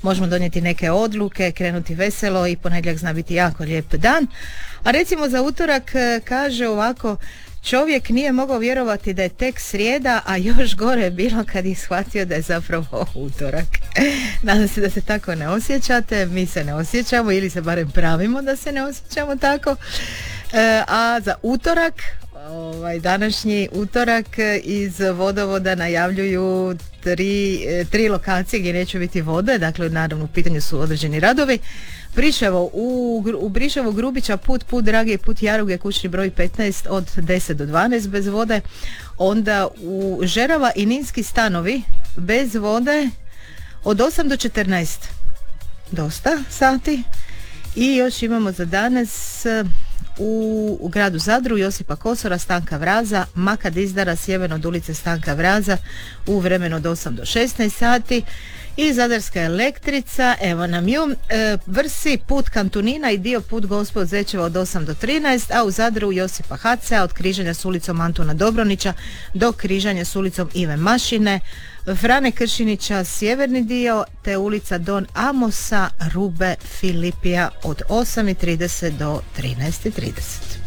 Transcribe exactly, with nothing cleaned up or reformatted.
možemo donijeti neke odluke, krenuti veselo i ponedjeljak zna biti jako lijep dan. A recimo za utorak kaže ovako: čovjek nije mogao vjerovati da je tek srijeda, a još gore je bilo kad je shvatio da je zapravo utorak. Nadam se da se tako ne osjećate, mi se ne osjećamo ili se barem pravimo da se ne osjećamo tako. E, a za utorak, ovaj današnji utorak iz vodovoda najavljuju tri, tri lokacije gdje neće biti vode, dakle naravno u pitanju su određeni radovi. Briševo, u, u Briševo, Grubića, put, put Drage i put Jaruge, kućni broj petnaest od deset do dvanaest bez vode. Onda u Žerava i Ninski stanovi bez vode od osam do četrnaest, dosta sati. I još imamo za danas u, u gradu Zadru Josipa Kosora, Stanka Vraza, Makad Izdara, sjeverno od ulice Stanka Vraza u vremenu od osam do šesnaest sati. I Zadarska elektrica, evo nam ju, e, Vrsi, put Kantunina i dio put Gospod Zečeva od osam do trinaest, a u Zadru Josipa Hacea od križanja s ulicom Antuna Dobronića do križanja s ulicom Ive Mašine, Frane Kršinića sjeverni dio, te ulica Don Amosa Rube Filipija od osam i trideset do trinaest i trideset.